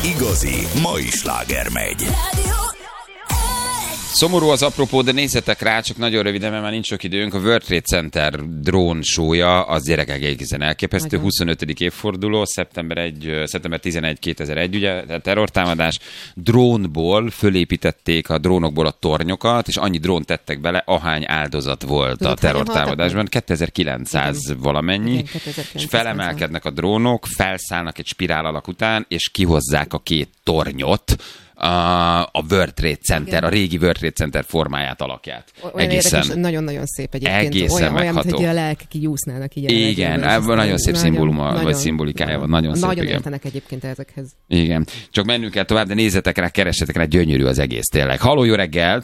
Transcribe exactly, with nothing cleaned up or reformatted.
igazi mai sláger megy. Szomorú az apropó, de nézzetek rá, csak nagyon röviden, mert már nincs sok időnk. A World Trade Center drón show-ja, az gyerekek egészen elképesztő. Nagyon. huszonötödik évforduló, szeptember elseje, szeptember tizenegy kétezer-egy, ugye, terrortámadás. Drónból fölépítették a drónokból a tornyokat, és annyi drónt tettek bele, ahány áldozat volt Tudod, a terrortámadásban. kétezer-kilencszáz igen. valamennyi. Igen, kétezer-kilencszáz. És felemelkednek a drónok, felszállnak egy spirál alak után, és kihozzák a két tornyot, a World Trade Center, igen. a régi World Trade Center formáját, alakját. Olyan egészen, érdekes, nagyon-nagyon szép egyébként. Egészen olyan, megható. Olyan, mint hogy a lelkek kiúsznának. Így igen, ebben nagyon szép szimbóluma, vagy szimbolikája van. Nagyon szép, Nagyon igen. értenek egyébként ezekhez. Igen. Csak mennünk kell tovább, de nézzetek rá, keressetek rá, gyönyörű az egész tényleg. Halló, jó reggelt!